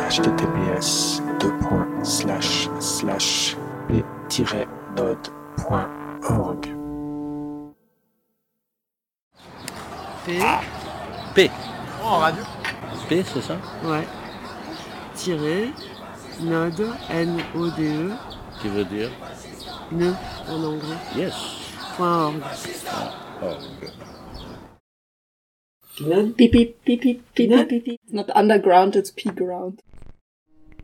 https://p-node.org. P. En radio. P, c'est ça? Ouais. Tiret, node, N-O-D-E, Qui veut dire? nœud en anglais, Yes. .org. Org. Beep beep beep beep beep beep beep beep. It's not underground, it's P-ground.